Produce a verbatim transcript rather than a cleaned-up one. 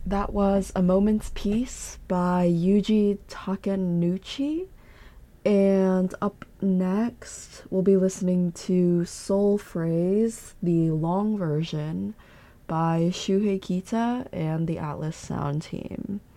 That was A Moment's Peace by Yuji Takenouchi. And up next, we'll be listening to Soul Phrase, the long version, by Shuhei Kita and the Atlas Sound Team.